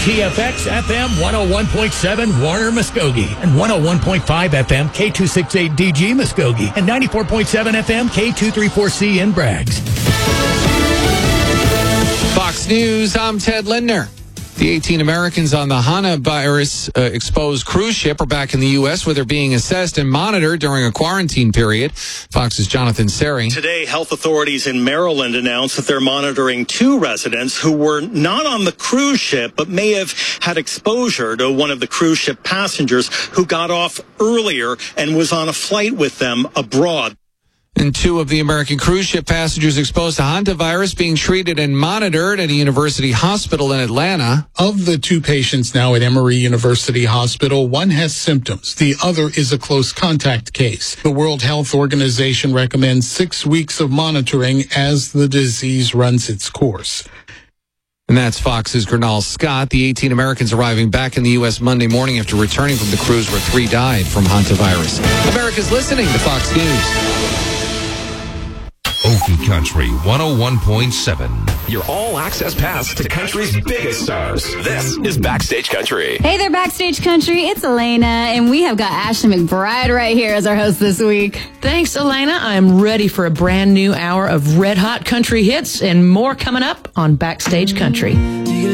WTFX FM 101.7 Warner Muskogee and 101.5 FM K268DG Muskogee and 94.7 FM K234C in Braggs. Fox News, I'm Ted Lindner. The 18 Americans on the hantavirus exposed cruise ship are back in the U.S. where they're being assessed and monitored during a quarantine period. Fox's Jonathan Seri. Today, health authorities in Maryland announced that they're monitoring 2 residents who were not on the cruise ship but may have had exposure to one of the cruise ship passengers who got off earlier and was on a flight with them abroad. And 2 of the American cruise ship passengers exposed to hantavirus being treated and monitored at a university hospital in Atlanta. Of the 2 patients now at Emory University Hospital, one has symptoms. The other is a close contact case. The World Health Organization recommends 6 weeks of monitoring as the disease runs its course. And that's Fox's Gernal Scott. The 18 Americans arriving back in the U.S. Monday morning after returning from the cruise where 3 died from hantavirus. America's listening to Fox News. Okie Country 101.7. Your all-access pass to country's biggest stars. This is Backstage Country. Hey there, Backstage Country. It's Elena, and we have got Ashley McBride right here as our host this week. Thanks, Elena. I'm ready for a brand new hour of red-hot country hits and more coming up on Backstage Country.